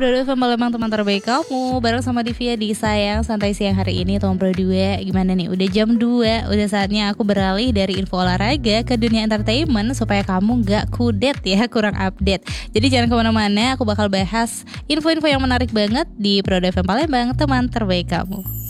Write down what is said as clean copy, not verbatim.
Produk Palembang, teman terbaik kamu. Bareng sama Divya di Sayang Santai Siang hari ini. Teman berdua, gimana nih? Udah jam 2. Udah saatnya aku beralih dari info olahraga ke dunia entertainment supaya kamu gak kudet ya, kurang update. Jadi jangan kemana-mana, aku bakal bahas info-info yang menarik banget di Produk Palembang, teman terbaik kamu.